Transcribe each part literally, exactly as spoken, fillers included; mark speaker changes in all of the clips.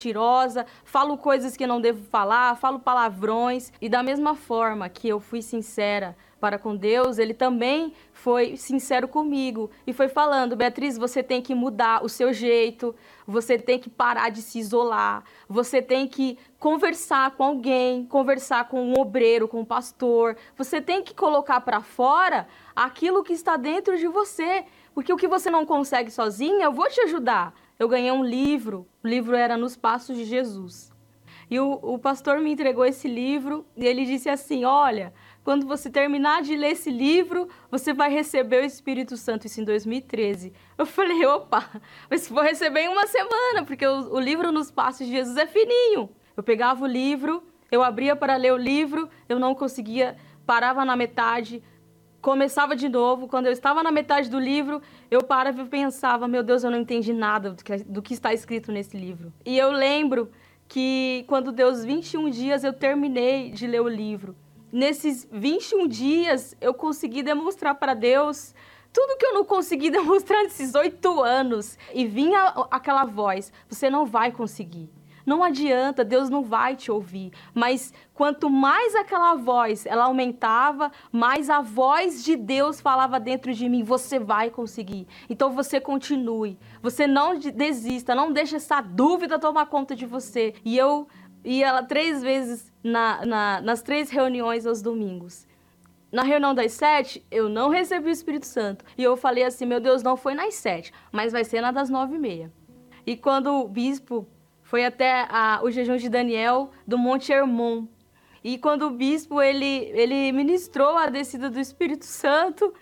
Speaker 1: mentirosa, falo coisas que não devo falar, falo palavrões. E da mesma forma que eu fui sincera para com Deus, Ele também foi sincero comigo e foi falando: Beatriz, você tem que mudar o seu jeito, você tem que parar de se isolar, você tem que conversar com alguém, conversar com um obreiro, com um pastor, você tem que colocar para fora aquilo que está dentro de você, porque o que você não consegue sozinha, eu vou te ajudar. Eu ganhei um livro, o livro era Nos Passos de Jesus. E o, o pastor me entregou esse livro e ele disse assim: olha, quando você terminar de ler esse livro, você vai receber o Espírito Santo, isso em dois mil e treze. Eu falei: opa, mas vou receber em uma semana, porque o, o livro Nos Passos de Jesus é fininho. Eu pegava o livro, eu abria para ler o livro, eu não conseguia, parava na metade, começava de novo. Quando eu estava na metade do livro, eu parava e pensava: meu Deus, eu não entendi nada do que, do que está escrito nesse livro. E eu lembro que quando deu os vinte e um dias, eu terminei de ler o livro. Nesses vinte e um dias, eu consegui demonstrar para Deus tudo que eu não consegui demonstrar nesses oito anos. E vinha aquela voz: você não vai conseguir. Não adianta, Deus não vai te ouvir. Mas quanto mais aquela voz, ela aumentava, mais a voz de Deus falava dentro de mim: você vai conseguir. Então você continue, você não desista, não deixe essa dúvida tomar conta de você. E eu ia três vezes na, na, nas três reuniões aos domingos. Na reunião das sete, eu não recebi o Espírito Santo. E eu falei assim: meu Deus, não foi nas sete, mas vai ser na das nove e meia. E quando o bispo foi até a, o jejum de Daniel do Monte Hermon. E quando o bispo, ele, ele ministrou a descida do Espírito Santo,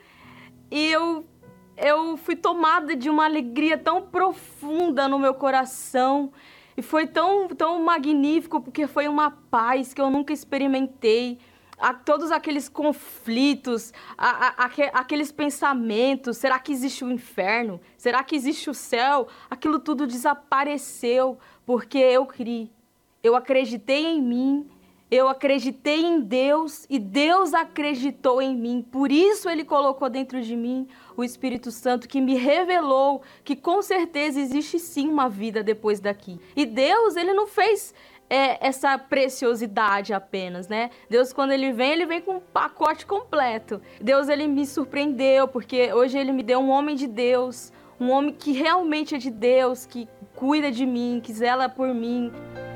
Speaker 1: e eu, eu fui tomada de uma alegria tão profunda no meu coração. E foi tão, tão magnífico, porque foi uma paz que eu nunca experimentei. A, todos aqueles conflitos, a, a, a, aqueles pensamentos: será que existe o inferno? Será que existe o céu? Aquilo tudo desapareceu, porque eu criei, eu acreditei em mim, eu acreditei em Deus e Deus acreditou em mim. Por isso Ele colocou dentro de mim o Espírito Santo, que me revelou que com certeza existe sim uma vida depois daqui. E Deus, Ele não fez É essa preciosidade apenas, né? Deus, quando Ele vem, Ele vem com um pacote completo. Deus, Ele me surpreendeu, porque hoje Ele me deu um homem de Deus, um homem que realmente é de Deus, que cuida de mim, que zela por mim.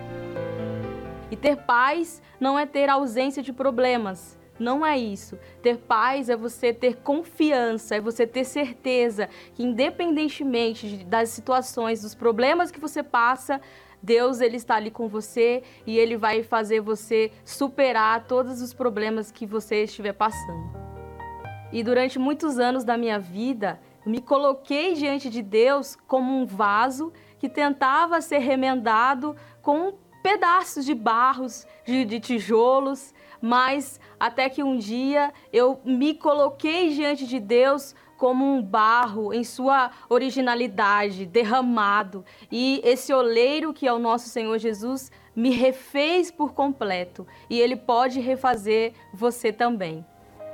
Speaker 1: E ter paz não é ter ausência de problemas. Não é isso. Ter paz é você ter confiança, é você ter certeza que, independentemente das situações, dos problemas que você passa, Deus, Ele está ali com você e Ele vai fazer você superar todos os problemas que você estiver passando. E durante muitos anos da minha vida, eu me coloquei diante de Deus como um vaso que tentava ser remendado com pedaços de barros, de, de tijolos, mas até que um dia eu me coloquei diante de Deus como um barro em sua originalidade, derramado. E esse oleiro, que é o nosso Senhor Jesus, me refez por completo. E Ele pode refazer você também.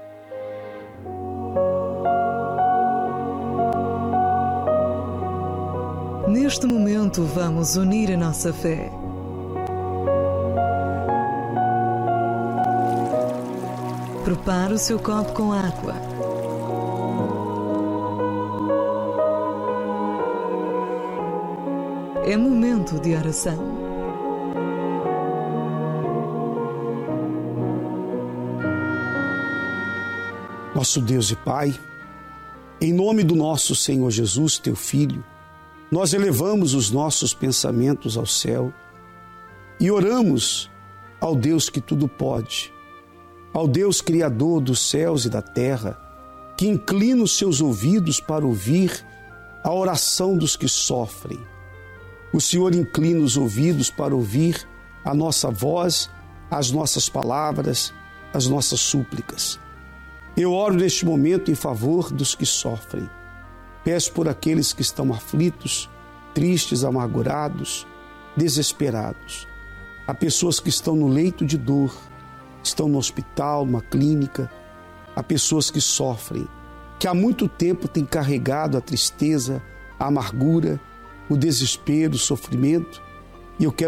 Speaker 2: Neste momento, vamos unir a nossa fé. Prepare o seu copo com água. É momento de oração.
Speaker 3: Nosso Deus e Pai, em nome do nosso Senhor Jesus, Teu Filho, nós elevamos os nossos pensamentos ao céu e oramos ao Deus que tudo pode, ao Deus Criador dos céus e da terra, que inclina os seus ouvidos para ouvir a oração dos que sofrem. O Senhor inclina os ouvidos para ouvir a nossa voz, as nossas palavras, as nossas súplicas. Eu oro neste momento em favor dos que sofrem. Peço por aqueles que estão aflitos, tristes, amargurados, desesperados. Há pessoas que estão no leito de dor, estão no hospital, numa clínica. Há pessoas que sofrem, que há muito tempo têm carregado a tristeza, a amargura, o desespero, o sofrimento, E eu quero